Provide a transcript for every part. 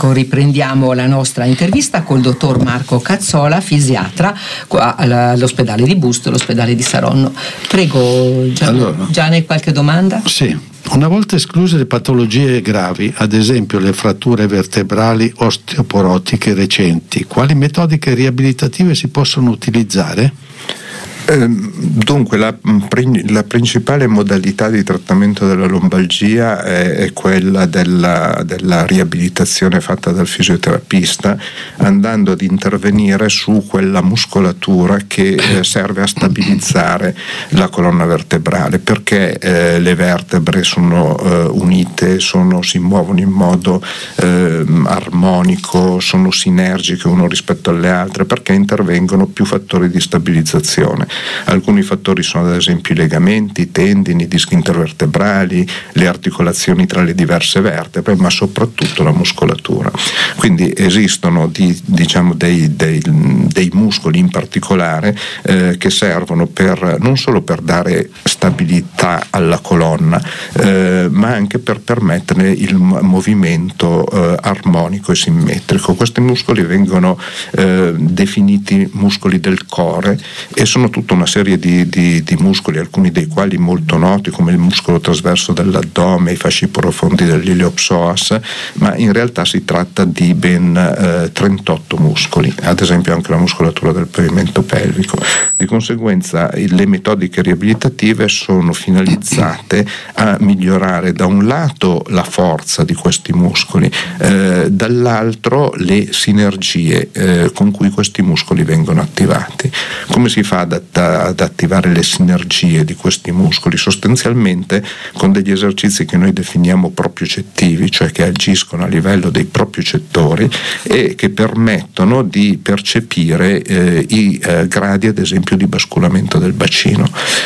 Ecco, riprendiamo la nostra intervista col dottor Marco Cazzola, fisiatra qua all'ospedale di Busto, l'ospedale di Saronno. Prego, Gianni, qualche domanda? Sì. Una volta escluse le patologie gravi, ad esempio le fratture vertebrali osteoporotiche recenti, quali metodiche riabilitative si possono utilizzare? Dunque la principale modalità di trattamento della lombalgia è quella della riabilitazione fatta dal fisioterapista, andando ad intervenire su quella muscolatura che serve a stabilizzare la colonna vertebrale, perché le vertebre sono unite, si muovono in modo armonico, sono sinergiche uno rispetto alle altre, perché intervengono più fattori di stabilizzazione. Alcuni fattori sono ad esempio i legamenti, i tendini, i dischi intervertebrali, le articolazioni tra le diverse vertebre, ma soprattutto la muscolatura. Quindi esistono dei muscoli in particolare che servono non solo per dare stabilità alla colonna, ma anche per permettere il movimento armonico e simmetrico. Questi muscoli vengono definiti muscoli del core e sono tutta una serie di muscoli, alcuni dei quali molto noti, come il muscolo trasverso dell'addome, i fasci profondi dell'iliopsoas, ma in realtà si tratta di ben 38 muscoli, ad esempio anche la muscolatura del pavimento pelvico. Di conseguenza le metodiche riabilitative sono finalizzate a migliorare da un lato la forza di questi muscoli, dall'altro le sinergie con cui questi muscoli vengono attivati. Come si fa ad attivare le sinergie di questi muscoli? Sostanzialmente con degli esercizi che noi definiamo propriocettivi, cioè che agiscono a livello dei propriocettori e che permettono di percepire i gradi ad esempio di basculamento del bacino.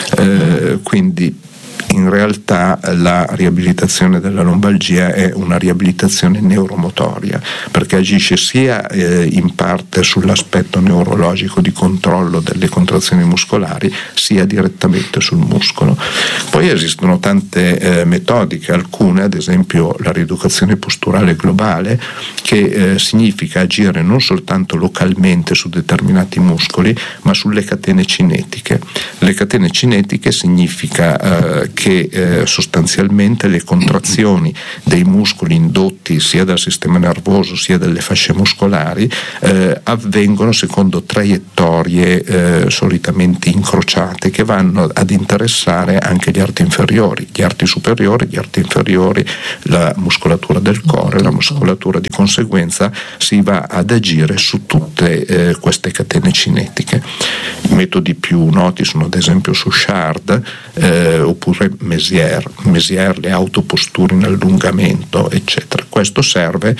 Quindi in realtà la riabilitazione della lombalgia è una riabilitazione neuromotoria, perché agisce sia in parte sull'aspetto neurologico di controllo delle contrazioni muscolari, sia direttamente sul muscolo. Poi esistono tante metodiche, alcune ad esempio la rieducazione posturale globale, che significa agire non soltanto localmente su determinati muscoli, ma sulle catene cinetiche. Le catene cinetiche significa che sostanzialmente le contrazioni dei muscoli indotti sia dal sistema nervoso sia dalle fasce muscolari avvengono secondo traiettorie solitamente incrociate, che vanno ad interessare anche gli arti inferiori, gli arti superiori, gli arti inferiori, la muscolatura del core, la muscolatura. Di conseguenza si va ad agire su tutte queste catene cinetiche. I metodi più noti sono ad esempio Suchard oppure Mesier, le autoposture in allungamento, eccetera. Questo serve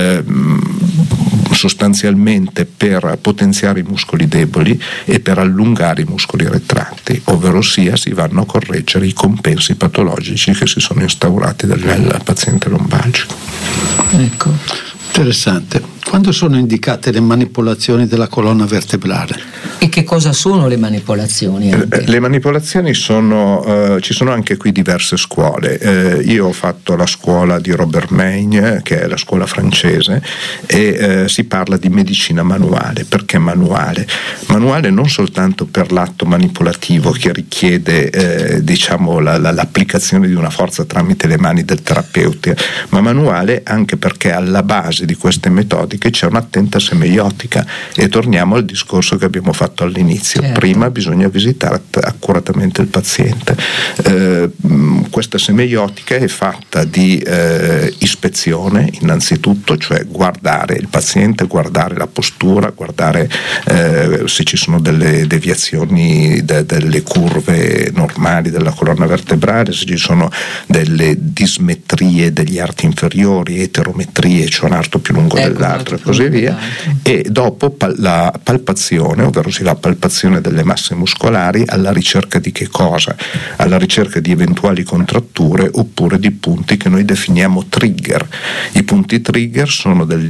sostanzialmente per potenziare i muscoli deboli e per allungare i muscoli retratti, ovvero sia si vanno a correggere i compensi patologici che si sono instaurati nel paziente lombalgico. Ecco, interessante. Quando sono indicate le manipolazioni della colonna vertebrale? E che cosa sono le manipolazioni? Le manipolazioni ci sono anche qui diverse scuole. Io ho fatto la scuola di Robert Magne, che è la scuola francese, e si parla di medicina manuale. Perché manuale? Manuale non soltanto per l'atto manipolativo che richiede l'applicazione di una forza tramite le mani del terapeuta, ma manuale anche perché alla base di queste metodiche c'è un'attenta semeiotica, e torniamo al discorso che abbiamo fatto all'inizio. Certo. Prima bisogna visitare accuratamente il paziente. Questa semeiotica è fatta di ispezione innanzitutto, cioè guardare il paziente, guardare la postura, guardare se ci sono delle deviazioni delle curve normali della colonna vertebrale, se ci sono delle dismetrie degli arti inferiori, eterometrie, cioè un arto più lungo dell'altro. dall'altro e così via, e dopo la palpazione, ovvero la palpazione delle masse muscolari, alla ricerca di che cosa? Alla ricerca di eventuali contratture oppure di punti che noi definiamo trigger. I punti trigger sono delle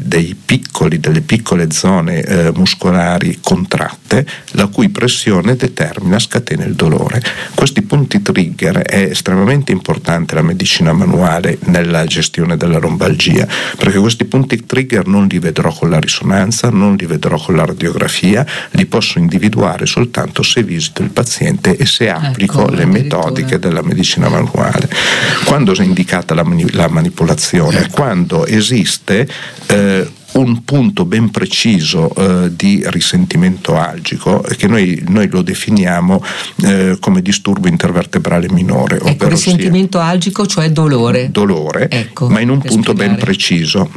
piccole zone muscolari contratte, la cui pressione scatena il dolore. Questi punti trigger è estremamente importante la medicina manuale nella gestione della lombalgia, perché questi punti trigger non li vedrò con la risonanza, non li vedrò con la radiografia, li posso individuare soltanto se visito il paziente e se applico le metodiche della medicina manuale. Quando è indicata la manipolazione? Quando esiste un punto ben preciso di risentimento algico, che noi lo definiamo come disturbo intervertebrale minore. Ecco, risentimento algico, cioè dolore. Ecco, ma in un punto ben preciso,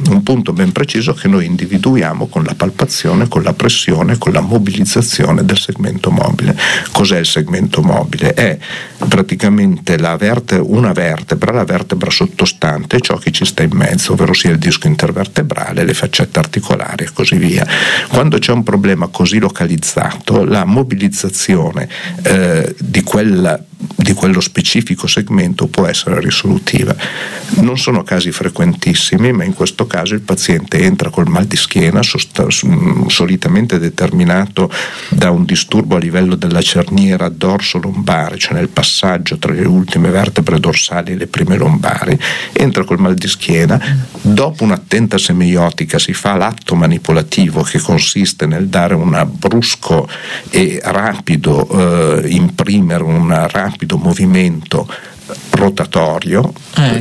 che noi individuiamo con la palpazione, con la pressione, con la mobilizzazione del segmento mobile. Cos'è il segmento mobile? È praticamente una vertebra, la vertebra sottostante, ciò che ci sta in mezzo, ovvero sia il disco intervertebrale, le faccette articolari e così via. Quando c'è un problema così localizzato, la mobilizzazione di quello specifico segmento può essere risolutiva. Non sono casi frequentissimi, ma in questo caso il paziente entra col mal di schiena, solitamente determinato da un disturbo a livello della cerniera dorso-lombare, cioè nel passaggio tra le ultime vertebre dorsali e le prime lombari. Entra col mal di schiena, dopo un'attenta semiotica si fa l'atto manipolativo, che consiste nel dare un brusco e rapido imprimere un rapido movimento rotatorio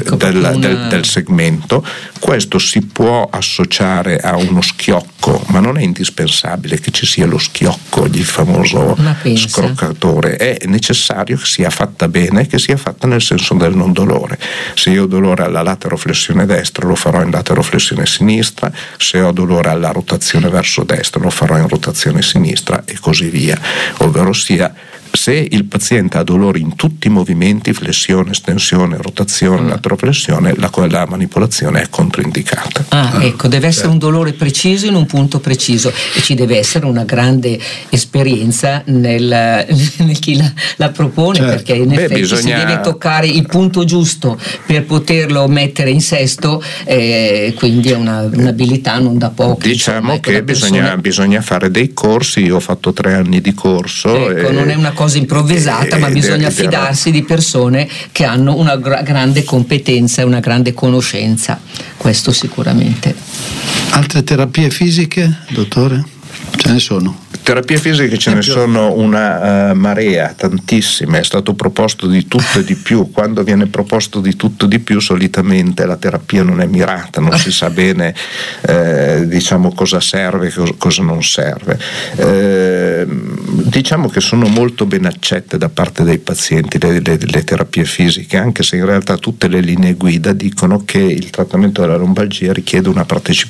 del segmento. Questo si può associare a uno schiocco, ma non è indispensabile che ci sia lo schiocco, il famoso scroccatore. È necessario che sia fatta bene, che sia fatta nel senso del non dolore. Se io ho dolore alla lateroflessione destra, lo farò in lateroflessione sinistra; se ho dolore alla rotazione verso destra, lo farò in rotazione sinistra, e così via. Ovvero sia, se il paziente ha dolore in tutti i movimenti, flessione, estensione, rotazione, lateroflessione, la manipolazione è controindicata. Ecco, deve essere un dolore preciso in un punto preciso, e ci deve essere una grande esperienza nel chi la propone, perché in effetti si deve toccare il punto giusto per poterlo mettere in sesto, quindi è un'abilità non da poco. Diciamo che bisogna fare dei corsi. Io ho fatto 3 anni di corso. Ecco, non è una cosa improvvisata, ma bisogna fidarsi di persone che hanno una grande competenza e una grande conoscenza, questo sicuramente. Altre terapie fisiche, dottore? Ce ne sono? Terapie fisiche ce ne sono una marea, tantissime. È stato proposto di tutto e di più. Quando viene proposto di tutto e di più, solitamente la terapia non è mirata, non si sa bene cosa serve e cosa non serve. Diciamo che sono molto ben accette da parte dei pazienti le terapie fisiche, anche se in realtà tutte le linee guida dicono che il trattamento della lombalgia richiede una